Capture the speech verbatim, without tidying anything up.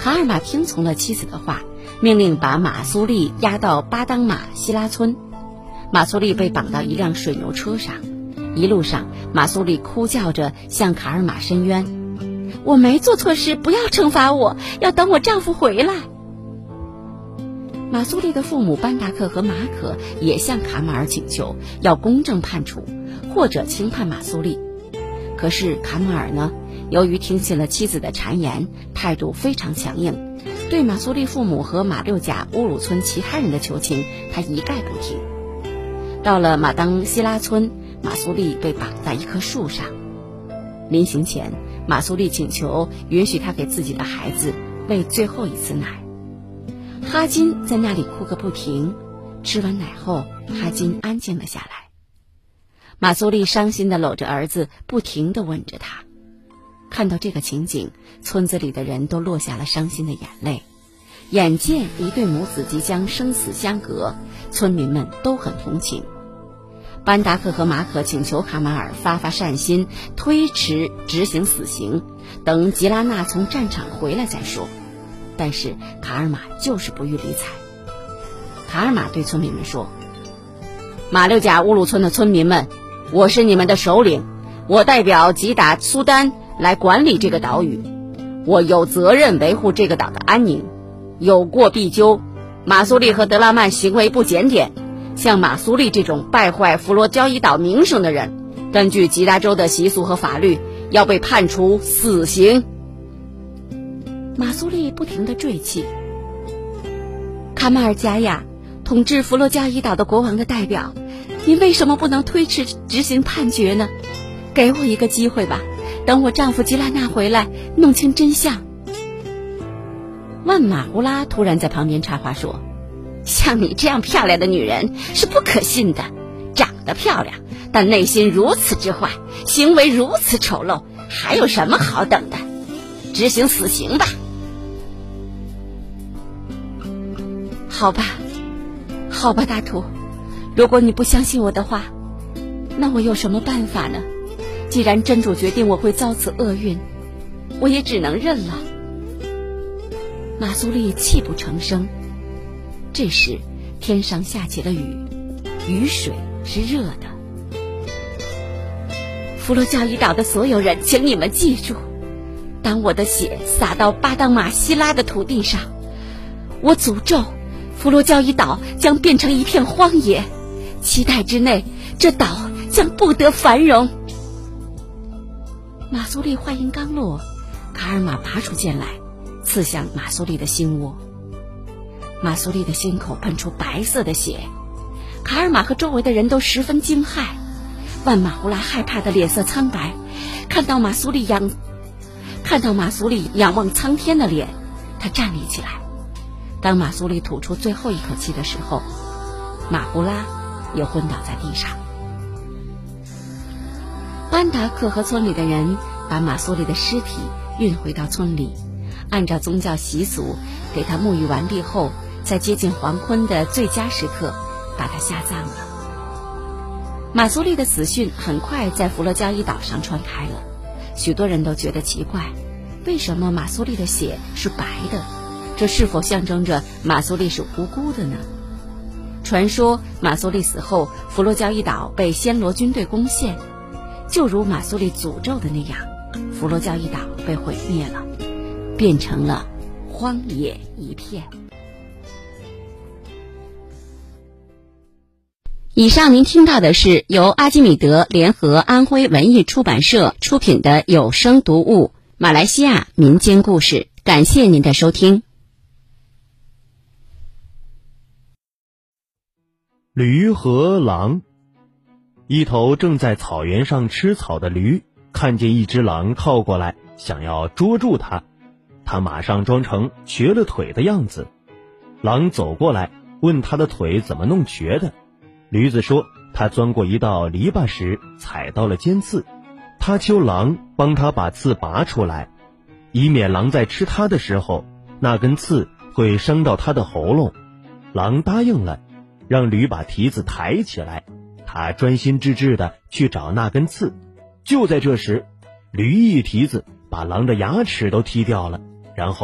卡尔玛听从了妻子的话，命令把马苏利押到巴当马希拉村。马苏利被绑到一辆水牛车上，一路上马苏利哭叫着向卡尔玛申冤：我没做错事，不要惩罚我，要等我丈夫回来。马苏利的父母班达克和马可也向卡马尔请求要公正判处，或者轻判马苏利。可是卡马尔呢，由于听信了妻子的谗言，态度非常强硬，对马苏利父母和马六甲乌鲁村其他人的求情，他一概不听。到了马当希拉村，马苏利被绑在一棵树上。临行前，马苏利请求允许他给自己的孩子喂最后一次奶。哈金在那里哭个不停，吃完奶后，哈金安静了下来。马苏利伤心地搂着儿子，不停地吻着他。看到这个情景，村子里的人都落下了伤心的眼泪。眼见一对母子即将生死相隔，村民们都很同情。班达克和马可请求卡马尔发发善心，推迟执行死刑，等吉拉纳从战场回来再说。但是卡尔玛就是不予理睬。卡尔玛对村民们说：马六甲乌鲁村的村民们，我是你们的首领，我代表吉打苏丹来管理这个岛屿，我有责任维护这个岛的安宁，有过必究。马苏利和德拉曼行为不检点，像马苏利这种败坏佛罗交伊岛名声的人，根据吉达州的习俗和法律，要被判处死刑。马苏利不停地坠泣：卡马尔加呀，统治佛罗交伊岛的国王的代表，你为什么不能推迟执行判决呢？给我一个机会吧，等我丈夫吉拉纳回来，弄清真相。万马胡拉突然在旁边插话说：像你这样漂亮的女人是不可信的，长得漂亮，但内心如此之坏，行为如此丑陋，还有什么好等的？执行死刑吧。好吧，好吧，大图，如果你不相信我的话，那我有什么办法呢？既然真主决定我会遭此厄运，我也只能认了。马苏利泣不成声。这时天上下起了雨，雨水是热的。佛罗交伊岛的所有人，请你们记住，当我的血洒到巴当马希拉的土地上，我诅咒佛罗交伊岛将变成一片荒野，期待之内，这岛将不得繁荣。马苏利话音刚落，卡尔玛拔出剑来，刺向马苏利的心窝。马苏利的心口喷出白色的血，卡尔玛和周围的人都十分惊骇。万马胡拉害怕的脸色苍白，看到马苏利仰看到马苏利仰望苍天的脸，他站立起来。当马苏利吐出最后一口气的时候，马胡拉也昏倒在地上。班达克和村里的人把马苏利的尸体运回到村里，按照宗教习俗给他沐浴完毕后，在接近黄昏的最佳时刻把他下葬了。马苏利的死讯很快在佛罗交伊岛上传开了，许多人都觉得奇怪，为什么马苏利的血是白的？这是否象征着马苏利是无辜的呢？传说马苏利死后，佛罗交伊岛被暹罗军队攻陷，就如马苏利诅咒的那样，佛罗交伊岛被毁灭了，变成了荒野一片。以上您听到的是由阿基米德联合安徽文艺出版社出品的有声读物《马来西亚民间故事》，感谢您的收听。 驴和狼。一头正在草原上吃草的驴看见一只狼靠过来，想要捉住它，它马上装成瘸了腿的样子。狼走过来问他的腿怎么弄瘸的，驴子说他钻过一道篱笆时踩到了尖刺，他求狼帮他把刺拔出来，以免狼在吃它的时候那根刺会伤到他的喉咙。狼答应了，让驴把蹄子抬起来，他专心致志地去找那根刺。就在这时，驴一蹄子把狼的牙齿都踢掉了，然后